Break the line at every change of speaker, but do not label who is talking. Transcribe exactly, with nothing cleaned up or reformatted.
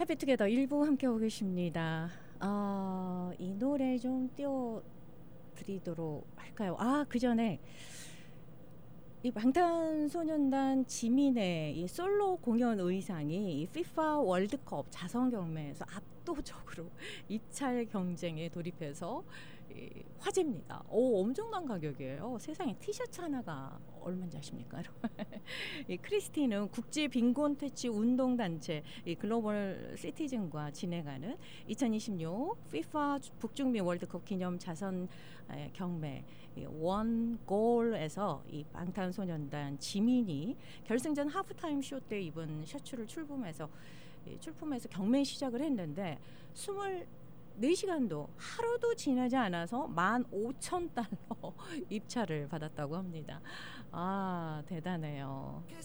해피투게더 일부 함께하고 계십니다. 아, 이 노래 좀 띄워드리도록 할까요? 아, 그 전에 이 방탄소년단 지민의 이 솔로 공연 의상이 이 피파 월드컵 자선 경매에서 압도적으로 입찰 경쟁에 돌입해서 이 화제입니다. 오, 엄청난 가격이에요. 세상에 티셔츠 하나가 얼마인지 아십니까? 이 크리스티는 국제 빈곤 퇴치 운동 단체 이 글로벌 시티즌과 진행하는 이천이십육 피파 북중미 월드컵 기념 자선 경매 원 골에서 이 방탄소년단 지민이 결승전 하프타임 쇼 때 입은 셔츠를 출품해서 출품해서 경매 시작을 했는데 이십사 시간도 하루도 지나지 않아서 만 오천 달러 입찰을 받았다고 합니다. 아, 대단해요.